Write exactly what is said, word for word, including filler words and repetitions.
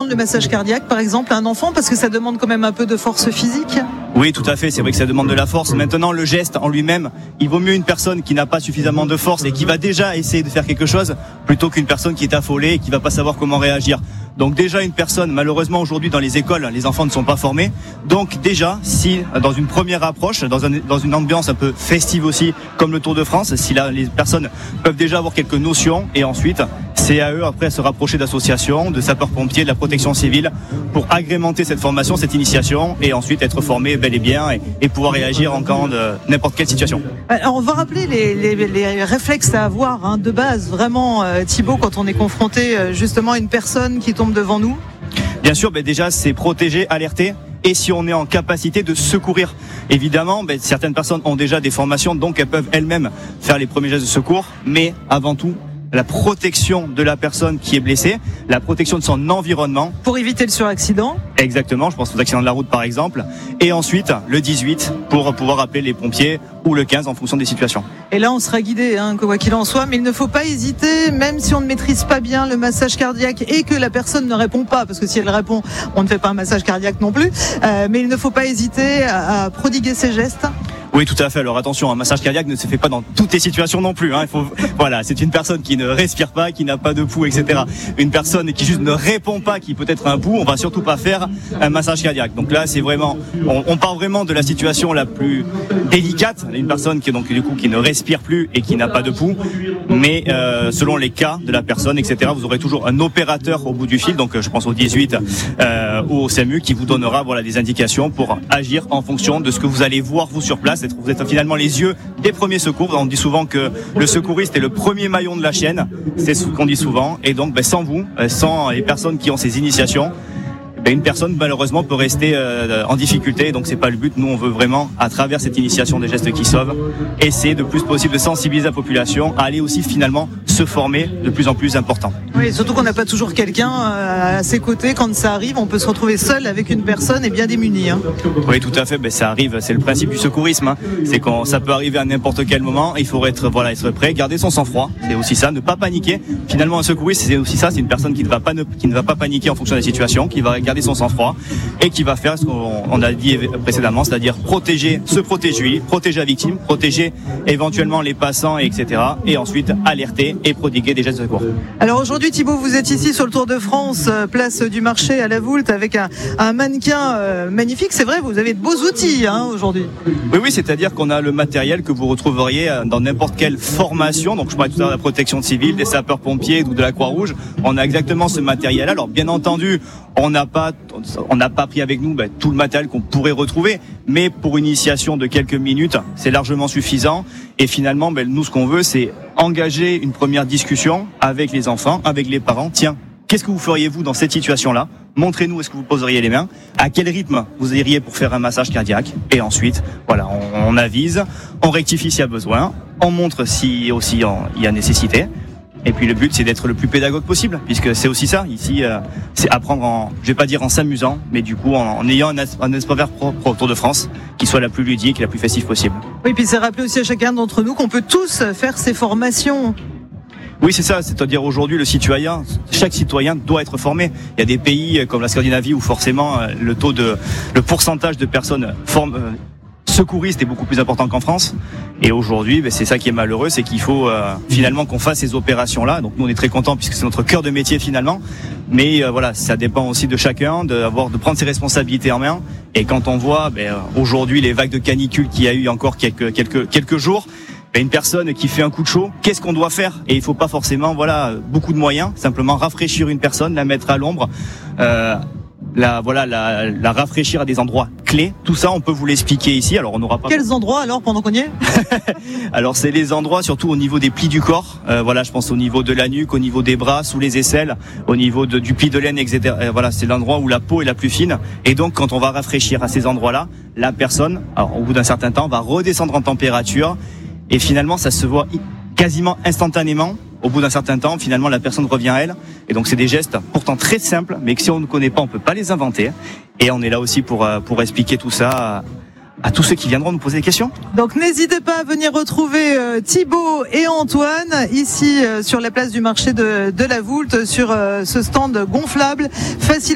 apprendre le massage cardiaque, par exemple, à un enfant, parce que ça demande quand même un peu de force physique? Oui, tout à fait. C'est vrai que ça demande de la force. Maintenant, le geste en lui-même, il vaut mieux une personne qui n'a pas suffisamment de force et qui va déjà essayer de faire quelque chose, plutôt qu'une personne qui est affolée et qui va pas savoir comment réagir. Donc déjà, une personne, malheureusement aujourd'hui dans les écoles, les enfants ne sont pas formés. Donc déjà, si dans une première approche, dans, un, dans une ambiance un peu festive aussi, comme le Tour de France, si là, les personnes peuvent déjà avoir quelques notions, et ensuite, c'est à eux après à se rapprocher d'associations, de sapeurs-pompiers, de la protection civile, pour agrémenter cette formation, cette initiation, et ensuite être formés bel et bien et, et pouvoir réagir en cas de n'importe quelle situation. Alors on va rappeler les, les, les réflexes à avoir hein, de base, vraiment euh, Thibaut, quand on est confronté euh, justement à une personne qui tombe devant nous. Bien sûr, ben déjà c'est protéger, alerter. Et si on est en capacité de secourir. Évidemment, ben, certaines personnes ont déjà des formations, donc elles peuvent elles-mêmes faire les premiers gestes de secours. Mais avant tout, la protection de la personne qui est blessée, la protection de son environnement. Pour éviter le suraccident. Exactement, je pense aux accidents de la route par exemple. Et ensuite, le dix-huit pour pouvoir appeler les pompiers ou le quinze en fonction des situations. Et là, on sera guidé, hein, quoi qu'il en soit, mais il ne faut pas hésiter, même si on ne maîtrise pas bien le massage cardiaque et que la personne ne répond pas, parce que si elle répond, on ne fait pas un massage cardiaque non plus, euh, mais il ne faut pas hésiter à, à prodiguer ces gestes. Oui, tout à fait. Alors attention, un massage cardiaque ne se fait pas dans toutes les situations non plus. Hein. Il faut, voilà, c'est une personne qui ne respire pas, qui n'a pas de pouls, et cetera. Une personne qui juste ne répond pas, qui peut être un pouls, on va surtout pas faire un massage cardiaque. Donc là, c'est vraiment, on, on part vraiment de la situation la plus délicate. Une personne qui donc du coup qui ne respire plus et qui n'a pas de pouls. Mais euh, selon les cas de la personne, et cetera, vous aurez toujours un opérateur au bout du fil. Donc je pense au dix-huit euh, ou au S A M U qui vous donnera voilà des indications pour agir en fonction de ce que vous allez voir vous sur place. Vous êtes finalement les yeux des premiers secours. On dit souvent que le secouriste est le premier maillon de la chaîne. C'est ce qu'on dit souvent. Et donc, ben, sans vous, sans les personnes qui ont ces initiations, ben, une personne malheureusement peut rester euh, en difficulté. Donc, c'est pas le but. Nous, on veut vraiment, à travers cette initiation des gestes qui sauvent, essayer de plus possible de sensibiliser la population à aller aussi finalement se former de plus en plus important. Oui, surtout qu'on n'a pas toujours quelqu'un à ses côtés. Quand ça arrive, on peut se retrouver seul avec une personne et bien démuni. Hein. Oui, tout à fait. Ben, ça arrive. C'est le principe du secourisme. Hein. C'est quand ça peut arriver à n'importe quel moment. Il faut être, voilà, être prêt, garder son sang-froid. C'est aussi ça, ne pas paniquer. Finalement, un secouriste, c'est aussi ça. C'est une personne qui ne va pas, ne, qui ne va pas paniquer en fonction de la situation, qui va garder son sang-froid et qui va faire ce qu'on on a dit précédemment, c'est-à-dire protéger, se protéger lui, protéger la victime, protéger éventuellement les passants, et cetera. Et ensuite alerter et prodiguer des gestes de secours. Alors aujourd'hui, Thibaut, vous êtes ici sur le Tour de France, place du marché à la Voulte, avec un, un mannequin euh, magnifique. C'est vrai, vous avez de beaux outils hein, aujourd'hui. Oui, oui, c'est-à-dire qu'on a le matériel que vous retrouveriez dans n'importe quelle formation. Donc, je parlais tout à l'heure de la protection civile, des sapeurs-pompiers ou de la Croix-Rouge. On a exactement ce matériel. Alors, bien entendu, on n'a pas, on n'a pas pris avec nous ben, tout le matériel qu'on pourrait retrouver, mais pour une initiation de quelques minutes, c'est largement suffisant. Et finalement, ben, nous, ce qu'on veut, c'est engager une première discussion avec les enfants, avec les parents. Tiens, qu'est-ce que vous feriez vous dans cette situation-là ? Montrez-nous, est-ce que vous poseriez les mains ? À quel rythme vous iriez pour faire un massage cardiaque ? Et ensuite, voilà, on, on avise, on rectifie s'il y a besoin, on montre si aussi il y a nécessité. Et puis le but, c'est d'être le plus pédagogue possible, puisque c'est aussi ça. Ici, euh, c'est apprendre en, je vais pas dire en s'amusant, mais du coup en, en ayant un, un espoir propre au Tour de France qui soit la plus ludique et la plus festive possible. Oui, puis c'est rappeler aussi à chacun d'entre nous qu'on peut tous faire ces formations. Oui, c'est ça. C'est-à-dire aujourd'hui, le citoyen, chaque citoyen doit être formé. Il y a des pays comme la Scandinavie où forcément le taux de, le pourcentage de personnes formées, secouriste est beaucoup plus important qu'en France. Et aujourd'hui, ben, c'est ça qui est malheureux, c'est qu'il faut euh, finalement qu'on fasse ces opérations-là. Donc nous, on est très contents puisque c'est notre cœur de métier finalement. Mais euh, voilà, ça dépend aussi de chacun, de, avoir, de prendre ses responsabilités en main. Et quand on voit ben, aujourd'hui les vagues de canicule qu'il y a eu encore quelques quelques quelques jours, ben, une personne qui fait un coup de chaud, qu'est-ce qu'on doit faire ? Et il faut pas forcément voilà beaucoup de moyens, simplement rafraîchir une personne, la mettre à l'ombre. Euh, La, voilà, la, la rafraîchir à des endroits clés. Tout ça, on peut vous l'expliquer ici. Alors, on n'aura pas. Quels endroits alors pendant qu'on y est ? Alors, c'est les endroits surtout au niveau des plis du corps. Euh, voilà, je pense au niveau de la nuque, au niveau des bras, sous les aisselles, au niveau de, du pli de laine, et cetera. Euh, voilà, c'est l'endroit où la peau est la plus fine. Et donc, quand on va rafraîchir à ces endroits-là, la personne, alors, au bout d'un certain temps, va redescendre en température. Et finalement, ça se voit quasiment instantanément. Au bout d'un certain temps, finalement, la personne revient à elle. Et donc, c'est des gestes pourtant très simples, mais que si on ne connaît pas, on peut pas les inventer. Et on est là aussi pour, pour expliquer tout ça à, à tous ceux qui viendront nous poser des questions. Donc, n'hésitez pas à venir retrouver euh, Thibaut et Antoine ici euh, sur la place du marché de, de la Voulte, sur euh, ce stand gonflable, facile